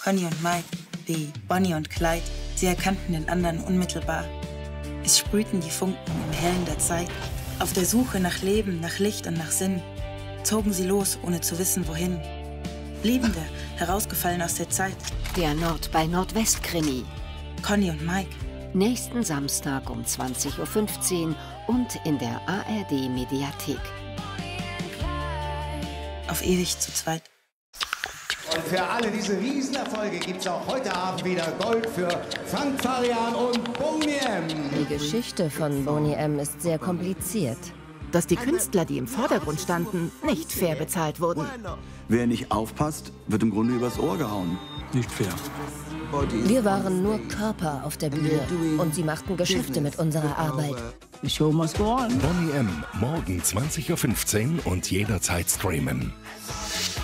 Conny und Mike, wie Bonnie und Clyde, sie erkannten den anderen unmittelbar. Es sprühten die Funken im Hellen der Zeit. Auf der Suche nach Leben, nach Licht und nach Sinn zogen sie los, ohne zu wissen, wohin. Liebende, herausgefallen aus der Zeit. Der Nord-bei-Nordwest-Krimi. Conny und Mike. Nächsten Samstag um 20:15 Uhr und in der ARD-Mediathek. Auf ewig zu zweit. Und für alle diese Riesenerfolge gibt es auch heute Abend wieder Gold für Frank Farian und Boney M. Die Geschichte von Boney M. ist sehr kompliziert. Dass die Künstler, die im Vordergrund standen, nicht fair bezahlt wurden. Wer nicht aufpasst, wird im Grunde übers Ohr gehauen. Nicht fair. Wir waren nur Körper auf der Bühne und sie machten Geschäfte mit unserer Arbeit. The show must go on. Boney M. Morgen 20:15 Uhr und jederzeit streamen.